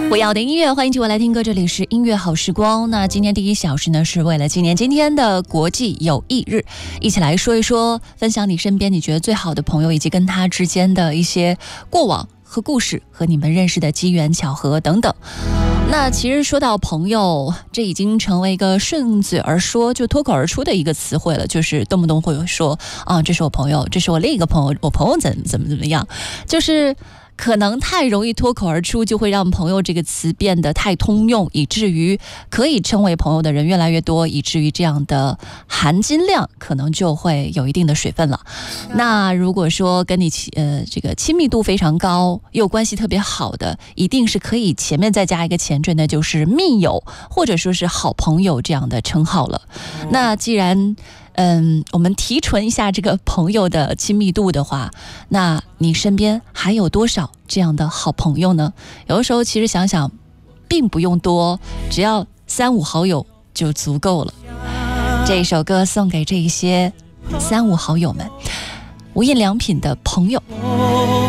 我要的音乐，欢迎继续来听歌，这里是音乐好时光。那今天第1小时呢，是为了纪念今天的国际友谊日，一起来说一说，分享你身边你觉得最好的朋友，以及跟他之间的一些过往和故事，和你们认识的机缘巧合等等。那其实说到朋友，这已经成为一个顺嘴而说就脱口而出的一个词汇了，就是动不动会有说啊，这是我朋友，这是我另一个朋友，我朋友怎么样，就是可能太容易脱口而出，就会让朋友这个词变得太通用，以至于可以称为朋友的人越来越多，以至于这样的含金量可能就会有一定的水分了。那如果说跟你这个亲密度非常高，又关系特别好的，一定是可以前面再加一个前缀呢，就是密友或者说是好朋友这样的称号了。那既然我们提纯一下这个朋友的亲密度的话，那你身边还有多少这样的好朋友呢？有的时候其实想想并不用多，只要3、5好友就足够了。这一首歌送给这一些3、5好友们，无印良品的朋友。